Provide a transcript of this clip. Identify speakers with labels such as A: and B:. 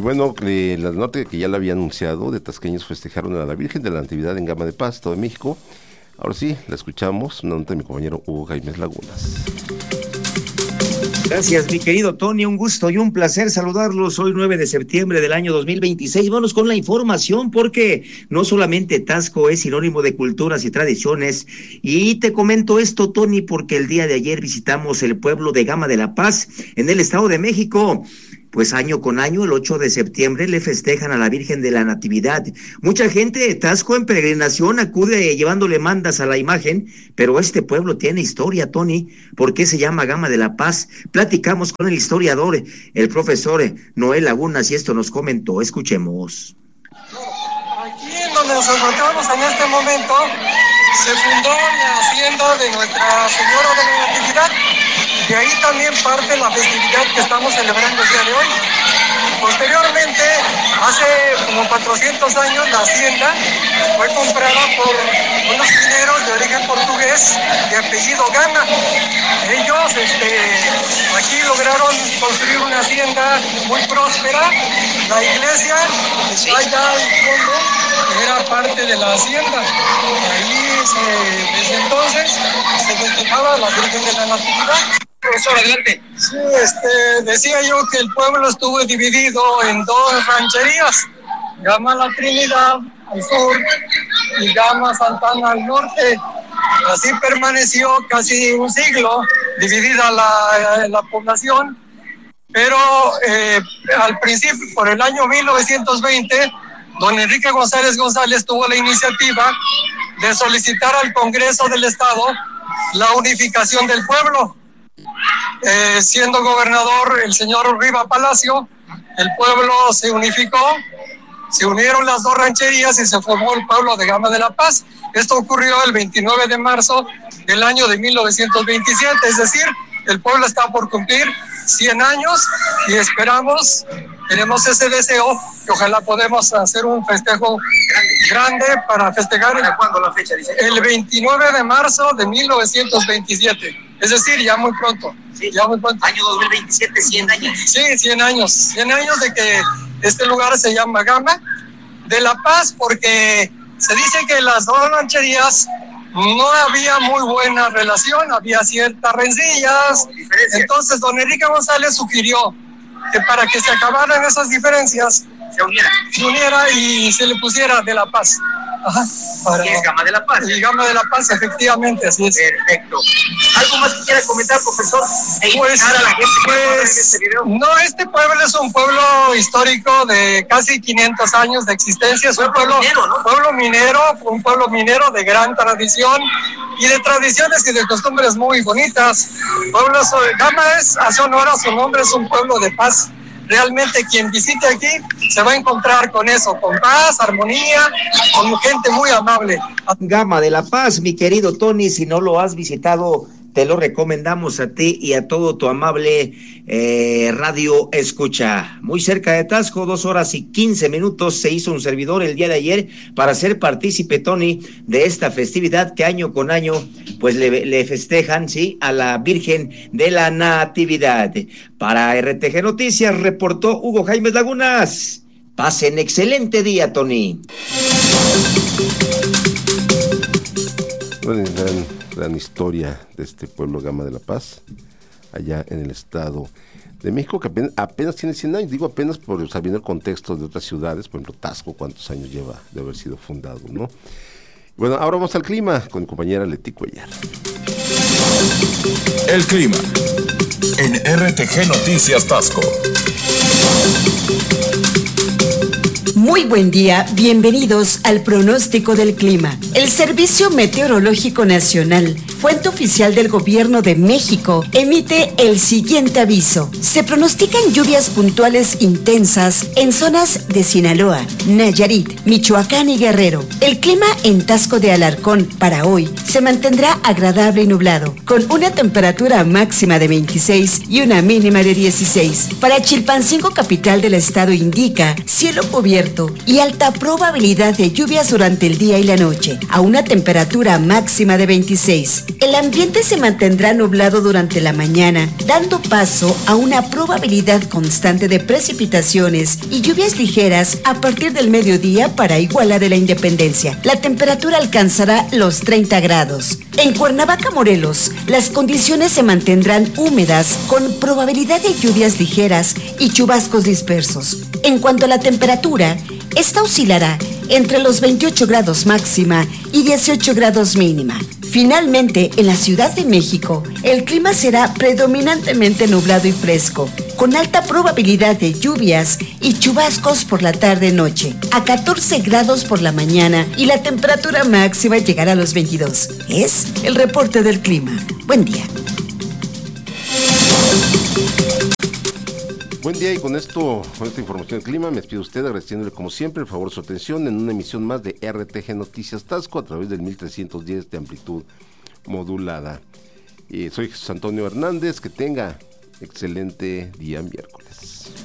A: bueno, la nota que ya la había anunciado, de tasqueños festejaron a la Virgen de la Natividad en Gama de Paz, Estado de México. Ahora sí, la escuchamos, una nota de mi compañero Hugo Jaime Lagunas.
B: Gracias, mi querido Tony, un gusto y un placer saludarlos hoy 9 de septiembre del año 2026. Vamos con la información porque no solamente Taxco es sinónimo de culturas y tradiciones, y te comento esto, Tony, porque el día de ayer visitamos el pueblo de Gama de la Paz en el Estado de México. Pues año con año, el 8 de septiembre, le festejan a la Virgen de la Natividad. Mucha gente de Taxco en peregrinación acude llevándole mandas a la imagen, pero este pueblo tiene historia, Tony. ¿Por qué se llama Gama de la Paz? Platicamos con el historiador, el profesor Noel Lagunas, y esto nos comentó. Escuchemos.
C: Aquí en donde nos encontramos en este momento, se fundó la hacienda de Nuestra Señora de la Natividad. De ahí también parte la festividad que estamos celebrando el día de hoy. Posteriormente, hace como 400 años, la hacienda fue comprada por unos mineros de origen portugués de apellido Gama. Ellos aquí lograron construir una hacienda muy próspera. La iglesia que está allá al fondo era parte de la hacienda. Ahí desde entonces se festejaba la Virgen de la Natividad. Profesor, adelante. Sí, decía yo que el pueblo estuvo dividido en dos rancherías, Gama La Trinidad al sur y Gama Santana al norte. Así permaneció casi un siglo dividida la población, pero al principio, por el año 1920, don Enrique González González tuvo la iniciativa de solicitar al Congreso del Estado la unificación del pueblo. Siendo gobernador el señor Riva Palacio, el pueblo se unificó, se unieron las dos rancherías y se formó el pueblo de Gama de la Paz. Esto ocurrió el 29 de marzo del año de 1927, es decir, el pueblo está por cumplir 100 años y tenemos ese deseo que ojalá podemos hacer un festejo grande para festejar.
B: ¿Cuándo la fecha, dice?
C: El 29 de marzo de 1927. Es decir, ya muy pronto.
B: Sí,
C: ya muy pronto.
B: Año 2027, 100 años.
C: Sí, 100 años. 100 años de que este lugar se llama Gama de la Paz, porque se dice que las dos rancherías no había muy buena relación, había ciertas rencillas. Entonces, don Enrique González sugirió que para que se acabaran esas diferencias, se uniera y se le pusiera de la Paz.
B: Ajá, y es Gama de la Paz.
C: Y Gama de la Paz, efectivamente, así es.
B: Perfecto. ¿Algo más que quiera comentar, profesor?
C: Pues,
B: a la gente
C: este este pueblo es un pueblo histórico de casi 500 años de existencia. Es un pueblo minero, ¿no? Un pueblo minero de gran tradición y de tradiciones y de costumbres muy bonitas. Gama hace honor a su nombre, es un pueblo de paz. Realmente quien visite aquí se va a encontrar con eso, con paz, armonía, con gente muy amable.
B: Gama de la Paz, mi querido Tony, si no lo has visitado, te lo recomendamos a ti y a todo tu amable radio escucha. Muy cerca de Taxco, 2 horas y 15 minutos, se hizo un servidor el día de ayer para ser partícipe, Tony, de esta festividad que año con año pues le festejan, sí, a la Virgen de la Natividad. Para RTG Noticias reportó Hugo Jaime Lagunas. Pasen excelente día, Tony.
A: Gran historia de este pueblo Gama de la Paz, allá en el Estado de México, que apenas tiene 100 años, digo apenas por sabiendo el contexto de otras ciudades, por ejemplo Taxco, cuántos años lleva de haber sido fundado, ¿no? Bueno, ahora vamos al clima con mi compañera Leti Cuellar.
D: El clima en RTG Noticias Taxco.
E: Muy buen día, bienvenidos al pronóstico del clima. El Servicio Meteorológico Nacional, fuente oficial del Gobierno de México, emite el siguiente aviso. Se pronostican lluvias puntuales intensas en zonas de Sinaloa, Nayarit, Michoacán y Guerrero. El clima en Taxco de Alarcón para hoy se mantendrá agradable y nublado, con una temperatura máxima de 26 y una mínima de 16. Para Chilpancingo, capital del estado, indica cielo cubierto y alta probabilidad de lluvias durante el día y la noche, a una temperatura máxima de 26. El ambiente se mantendrá nublado durante la mañana, dando paso a una probabilidad constante de precipitaciones y lluvias ligeras a partir del mediodía para Iguala de la Independencia. La temperatura alcanzará los 30 grados. En Cuernavaca, Morelos, las condiciones se mantendrán húmedas con probabilidad de lluvias ligeras y chubascos dispersos. En cuanto a la temperatura, esta oscilará entre los 28 grados máxima y 18 grados mínima. Finalmente, en la Ciudad de México, el clima será predominantemente nublado y fresco, con alta probabilidad de lluvias y chubascos por la tarde-noche, a 14 grados por la mañana y la temperatura máxima llegará a los 22. Es el reporte del clima. Buen día.
A: Buen día, y con esta información del clima me despido usted agradeciéndole como siempre el favor de su atención en una emisión más de RTG Noticias Tasco a través del 1310 de amplitud modulada. Soy Jesús Antonio Hernández, que tenga excelente día miércoles.